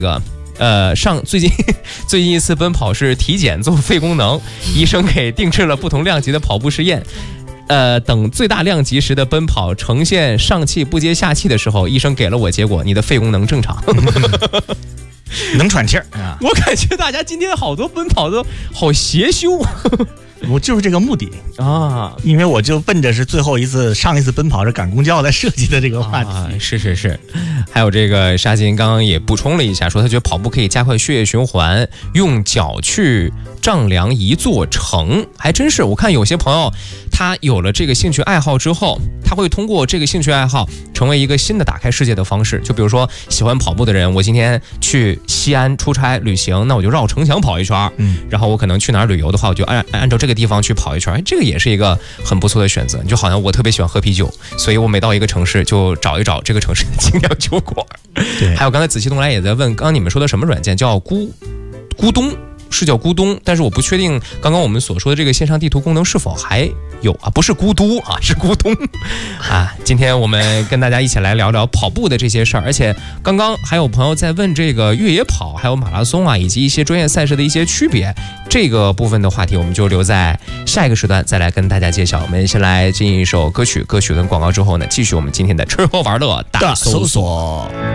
最近一次奔跑是体检做肺功能，医生给定制了不同量级的跑步试验。等最大量级时的奔跑呈现上气不接下气的时候，医生给了我结果，你的肺功能正常。 能喘气儿啊！ 我感觉大家今天好多奔跑都好邪修。 我就是这个目的啊， 因为我就奔着是上一次奔跑是赶公交来设计的这个话题。 是。还有这个沙金刚刚也补充了一下，说他觉得跑步可以加快血液循环，用脚去丈量一座城。还真是，我看有些朋友他有了这个兴趣爱好之后，他会通过这个兴趣爱好成为一个新的打开世界的方式。就比如说喜欢跑步的人，我今天去西安出差旅行，那我就绕城墙跑一圈。然后我可能去哪儿旅游的话，我就按照这个地方去跑一圈。这个也是一个很不错的选择。你就好像我特别喜欢喝啤酒，所以我每到一个城市就找一找这个城市的精酿酒馆。 对， 还有刚才紫气东来也在问，刚刚你们说的什么软件叫咕咚？是叫咕咚，但是我不确定刚刚我们所说的这个线上地图功能是否还有啊？不是咕嘟啊，是咕咚啊。今天我们跟大家一起来聊聊跑步的这些事儿，而且刚刚还有朋友在问这个越野跑还有马拉松啊，以及一些专业赛事的一些区别。这个部分的话题我们就留在下一个时段再来跟大家揭晓。我们先来进一首歌曲跟广告之后呢，继续我们今天的吃喝玩乐大搜索。